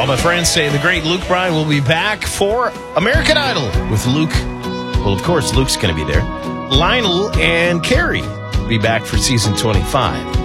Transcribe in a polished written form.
All my friends say the great Luke Bryan will be back for American Idol with Luke. Well, of course, Luke's going to be there. Lionel and Carrie will be back for season 25.